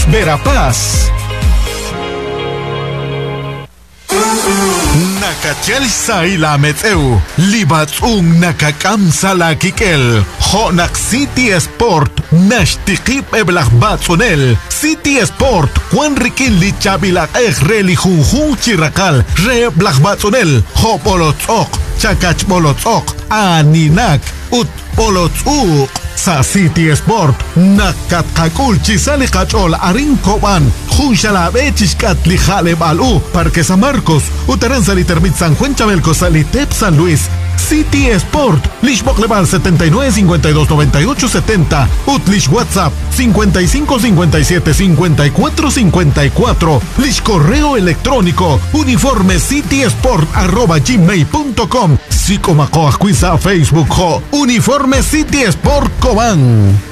Carlos Verapaz. Nakachel Saila Metzeu, Libatzung Nakakamsa la Kikel, Honak City Sport, Nashtikip Eblach Batzonel, City Sport, Juan Riquín Lichabila Ejreli Junjun Chirakal, Re Blach Batzonel, Hopolotzok, Chakach Bolotzok, Aninak, Ut Polotzuk. Sa City Sport, Nakatkakul Chisali Kachol Arin Koban, Junshalabé Chishkat Lijale Balú, Parque San Marcos, Utaranza Litermit San Juan Chabelco Salitep San Luis. City Sport, Lishbok Leval 79 52 98 70, Utlish WhatsApp 55 57 54 54, Lish correo electrónico, uniforme citysport@gmail.com, Sicomacoacuiza Facebook, Uniforme City Sport Cobán.